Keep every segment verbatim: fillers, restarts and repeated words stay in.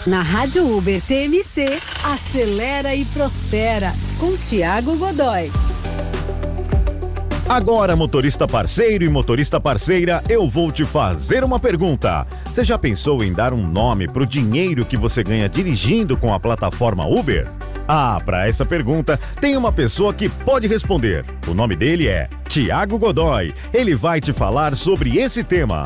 Na Rádio Uber T M C, acelera e prospera, com Tiago Godoy. Agora, motorista parceiro e motorista parceira, eu vou te fazer uma pergunta. Você já pensou em dar um nome pro dinheiro que você ganha dirigindo com a plataforma Uber? Ah, para essa pergunta, tem uma pessoa que pode responder. O nome dele é Tiago Godoy. Ele vai te falar sobre esse tema.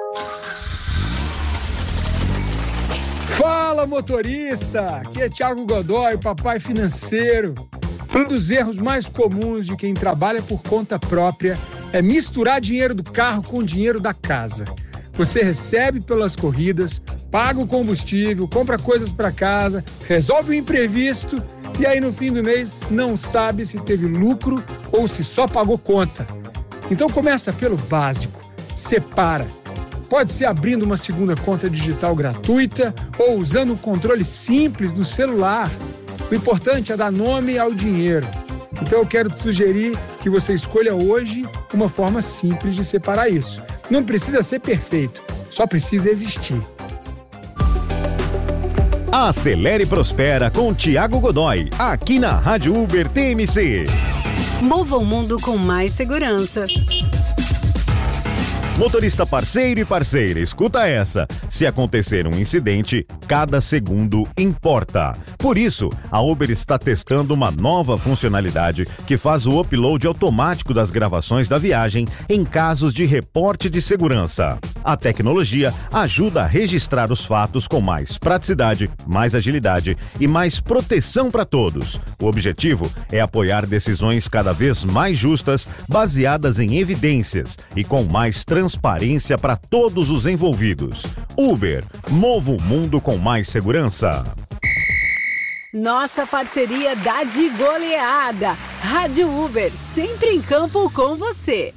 Fala, motorista! Aqui é Tiago Godoy, papai financeiro. Um dos erros mais comuns de quem trabalha por conta própria é misturar dinheiro do carro com o dinheiro da casa. Você recebe pelas corridas, paga o combustível, compra coisas para casa, resolve o imprevisto e aí no fim do mês não sabe se teve lucro ou se só pagou conta. Então começa pelo básico, separa. Pode ser abrindo uma segunda conta digital gratuita ou usando um controle simples no celular. O importante é dar nome ao dinheiro. Então eu quero te sugerir que você escolha hoje uma forma simples de separar isso. Não precisa ser perfeito, só precisa existir. Acelere e prospera com Tiago Godoy, aqui na Rádio Uber T M C. Mova o mundo com mais segurança. Motorista parceiro e parceira, escuta essa. Se acontecer um incidente, cada segundo importa. Por isso, a Uber está testando uma nova funcionalidade que faz o upload automático das gravações da viagem em casos de reporte de segurança. A tecnologia ajuda a registrar os fatos com mais praticidade, mais agilidade e mais proteção para todos. O objetivo é apoiar decisões cada vez mais justas, baseadas em evidências e com mais transparência para todos os envolvidos. Uber, mova o mundo com mais segurança. Nossa parceria dá de goleada. Rádio Uber, sempre em campo com você.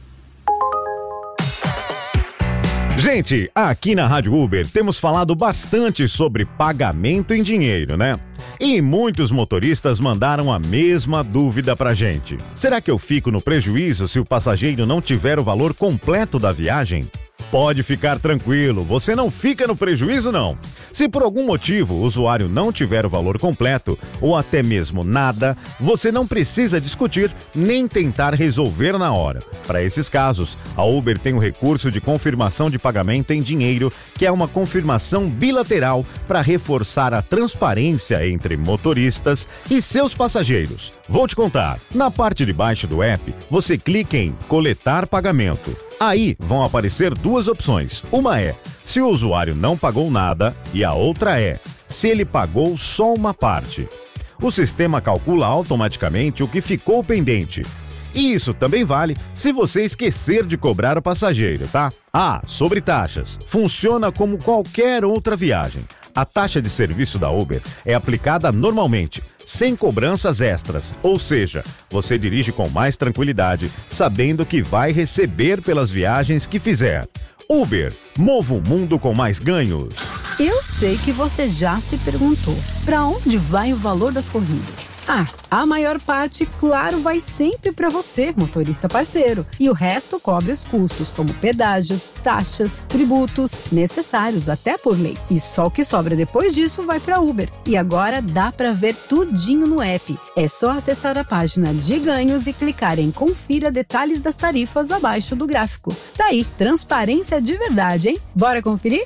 Gente, aqui na Rádio Uber temos falado bastante sobre pagamento em dinheiro, né? E muitos motoristas mandaram a mesma dúvida pra gente. Será que eu fico no prejuízo se o passageiro não tiver o valor completo da viagem? Pode ficar tranquilo, você não fica no prejuízo não. Se por algum motivo o usuário não tiver o valor completo, ou até mesmo nada, você não precisa discutir nem tentar resolver na hora. Para esses casos, a Uber tem o recurso de confirmação de pagamento em dinheiro, que é uma confirmação bilateral para reforçar a transparência entre motoristas e seus passageiros. Vou te contar. Na parte de baixo do app, você clica em coletar pagamento. Aí vão aparecer duas opções. Uma é se o usuário não pagou nada e a outra é se ele pagou só uma parte. O sistema calcula automaticamente o que ficou pendente. E isso também vale se você esquecer de cobrar o passageiro, tá? Ah, sobre taxas. Funciona como qualquer outra viagem. A taxa de serviço da Uber é aplicada normalmente, sem cobranças extras, ou seja, você dirige com mais tranquilidade, sabendo que vai receber pelas viagens que fizer. Uber, mova o mundo com mais ganhos. Eu sei que você já se perguntou, para onde vai o valor das corridas? Ah, a maior parte, claro, vai sempre para você, motorista parceiro. E o resto cobre os custos, como pedágios, taxas, tributos, necessários até por lei. E só o que sobra depois disso vai para Uber. E agora dá para ver tudinho no app. É só acessar a página de ganhos e clicar em confira detalhes das tarifas abaixo do gráfico. Daí, transparência de verdade, hein? Bora conferir?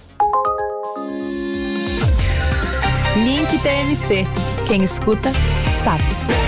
Link T M C. Quem escuta, sabe.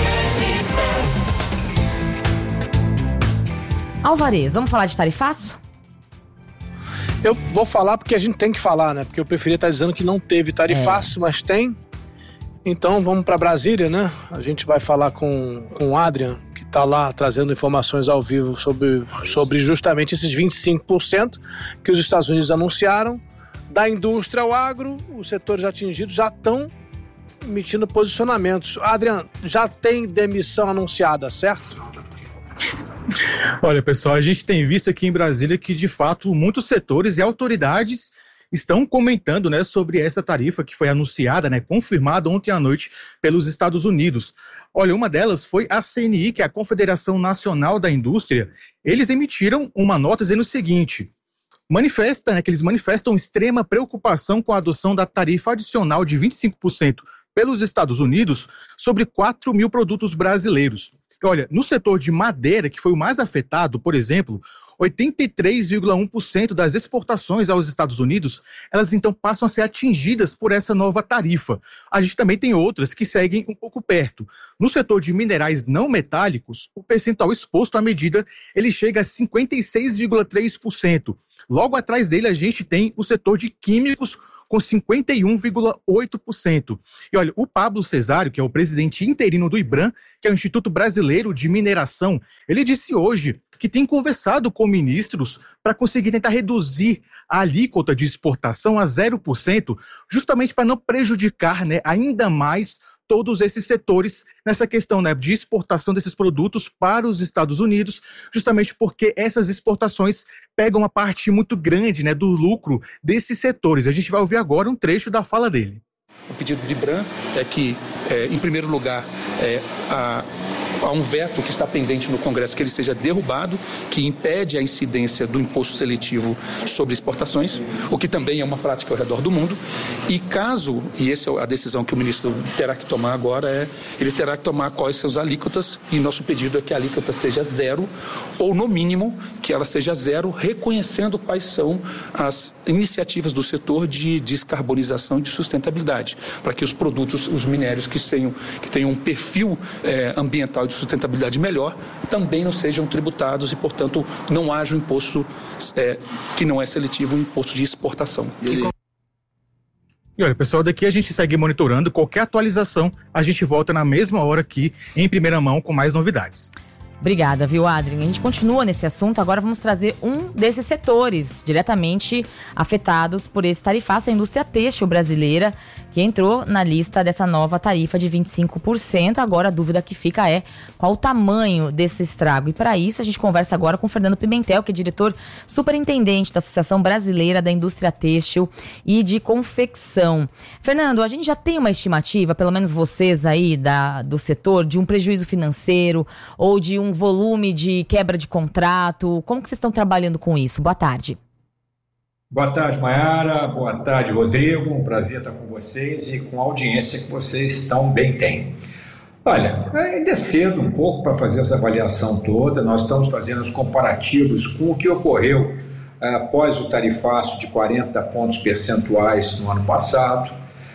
Alvarez, vamos falar de tarifaço? Eu vou falar porque a gente tem que falar, né? Porque eu preferia estar dizendo que não teve tarifaço, é. mas tem. Então vamos para Brasília, né? A gente vai falar com, com o Adrian, que está lá trazendo informações ao vivo sobre, sobre justamente esses vinte e cinco por cento que os Estados Unidos anunciaram. Da indústria ao agro, os setores atingidos já estão emitindo posicionamentos. Adrian, já tem demissão anunciada, certo? Olha, pessoal, a gente tem visto aqui em Brasília que, de fato, muitos setores e autoridades estão comentando, né, sobre essa tarifa que foi anunciada, né, confirmada ontem à noite pelos Estados Unidos. Olha, uma delas foi a C N I, que é a Confederação Nacional da Indústria. Eles emitiram uma nota dizendo o seguinte: manifesta, né, que eles manifestam extrema preocupação com a adoção da tarifa adicional de vinte e cinco por cento pelos Estados Unidos sobre quatro mil produtos brasileiros. Olha, no setor de madeira, que foi o mais afetado, por exemplo, oitenta e três vírgula um por cento das exportações aos Estados Unidos, elas então passam a ser atingidas por essa nova tarifa. A gente também tem outras que seguem um pouco perto. No setor de minerais não metálicos, o percentual exposto à medida ele chega a cinquenta e seis vírgula três por cento. Logo atrás dele a gente tem o setor de químicos, com cinquenta e um vírgula oito por cento. E olha, o Pablo Cesário, que é o presidente interino do IBRAM, que é o Instituto Brasileiro de Mineração, ele disse hoje que tem conversado com ministros para conseguir tentar reduzir a alíquota de exportação a zero por cento, justamente para não prejudicar, né, ainda mais todos esses setores nessa questão, né, de exportação desses produtos para os Estados Unidos, justamente porque essas exportações pegam uma parte muito grande, né, do lucro desses setores. A gente vai ouvir agora um trecho da fala dele. O pedido do IBRAM é que, é, em primeiro lugar, é, a... há um veto que está pendente no Congresso, que ele seja derrubado, que impede a incidência do imposto seletivo sobre exportações, o que também é uma prática ao redor do mundo. E caso, e essa é a decisão que o ministro terá que tomar agora, é ele terá que tomar quais são as alíquotas, e nosso pedido é que a alíquota seja zero, ou no mínimo que ela seja zero, reconhecendo quais são as iniciativas do setor de descarbonização e de sustentabilidade, para que os produtos, os minérios que tenham, que tenham um perfil é, ambiental de sustentabilidade melhor, também não sejam tributados e, portanto, não haja um imposto é, que não é seletivo, um imposto de exportação. E... E olha, pessoal, daqui a gente segue monitorando. Qualquer atualização, a gente volta na mesma hora aqui, em primeira mão, com mais novidades. Obrigada, viu, Adrien? A gente continua nesse assunto. Agora vamos trazer um desses setores diretamente afetados por esse tarifaço, a indústria têxtil brasileira, que entrou na lista dessa nova tarifa de vinte e cinco por cento. Agora a dúvida que fica é qual o tamanho desse estrago. E para isso a gente conversa agora com o Fernando Pimentel, que é diretor superintendente da Associação Brasileira da Indústria Têxtil e de Confecção. Fernando, a gente já tem uma estimativa, pelo menos vocês aí da, do setor, de um prejuízo financeiro ou de um volume de quebra de contrato? Como que vocês estão trabalhando com isso? Boa tarde. Boa tarde, Mayara. Boa tarde, Rodrigo. Um prazer estar com vocês e com a audiência que vocês tão bem têm. Olha, ainda é cedo um pouco para fazer essa avaliação toda. Nós estamos fazendo os comparativos com o que ocorreu eh, após o tarifaço de quarenta pontos percentuais no ano passado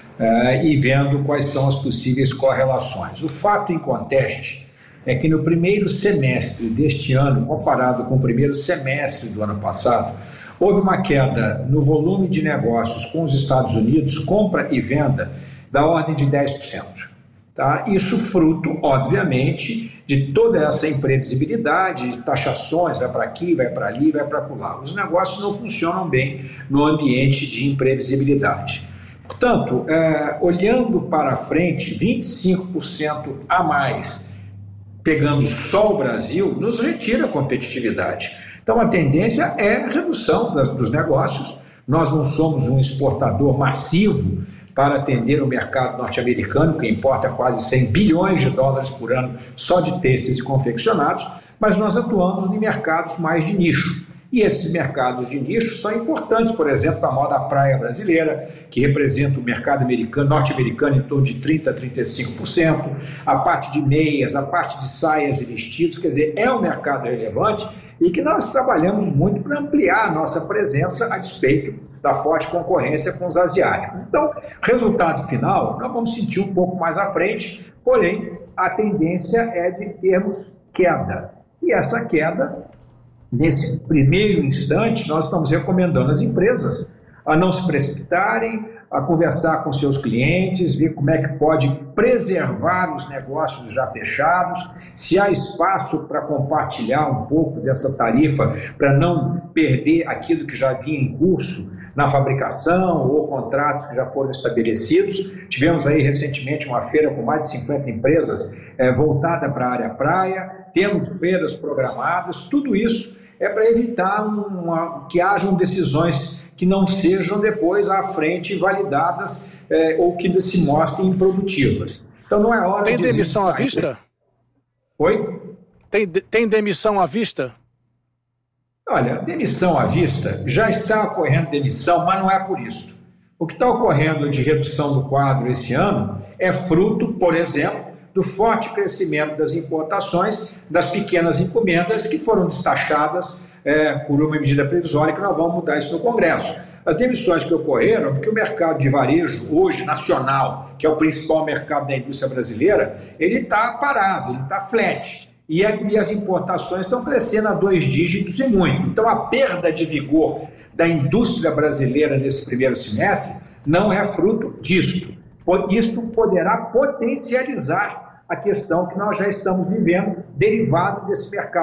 eh, e vendo quais são as possíveis correlações. O fato em conteste é que no primeiro semestre deste ano, comparado com o primeiro semestre do ano passado, houve uma queda no volume de negócios com os Estados Unidos, compra e venda, da ordem de dez por cento. Tá? Isso fruto, obviamente, de toda essa imprevisibilidade, de taxações, vai para aqui, vai para ali, vai para lá. Os negócios não funcionam bem no ambiente de imprevisibilidade. Portanto, é, olhando para frente, vinte e cinco por cento a mais, pegando só o Brasil, nos retira a competitividade. Então, a tendência é redução das, dos negócios. Nós não somos um exportador massivo para atender o mercado norte-americano, que importa quase cem bilhões de dólares por ano só de têxteis e confeccionados, mas nós atuamos em mercados mais de nicho. E esses mercados de nicho são importantes, por exemplo, para a moda praia brasileira, que representa o mercado americano, norte-americano em torno de trinta por cento a trinta e cinco por cento, a parte de meias, a parte de saias e vestidos, quer dizer, é um mercado relevante e que nós trabalhamos muito para ampliar a nossa presença a despeito da forte concorrência com os asiáticos. Então, resultado final, nós vamos sentir um pouco mais à frente, porém, a tendência é de termos queda. E essa queda, nesse primeiro instante, nós estamos recomendando às empresas a não se precipitarem, a conversar com seus clientes, ver como é que pode preservar os negócios já fechados, se há espaço para compartilhar um pouco dessa tarifa, para não perder aquilo que já vinha em curso na fabricação ou contratos que já foram estabelecidos. Tivemos aí recentemente uma feira com mais de cinquenta empresas é, voltada para a área praia, temos feiras programadas, tudo isso é para evitar uma, que hajam decisões que não sejam depois à frente validadas é, ou que se mostrem improdutivas. Então não é hora tem de... Tem demissão à vista? Oi? Tem, tem demissão à vista? Olha, demissão à vista, já está ocorrendo demissão, mas não é por isso. O que está ocorrendo de redução do quadro esse ano é fruto, por exemplo, do forte crescimento das importações, das pequenas encomendas que foram destachadas é, por uma medida provisória, que nós vamos mudar isso no Congresso. As demissões que ocorreram porque o mercado de varejo, hoje nacional, que é o principal mercado da indústria brasileira, ele está parado, ele está flat. E, a, e as importações estão crescendo a dois dígitos e muito. Então, a perda de vigor da indústria brasileira nesse primeiro semestre não é fruto disso. Isso poderá potencializar a questão que nós já estamos vivendo, derivado desse mercado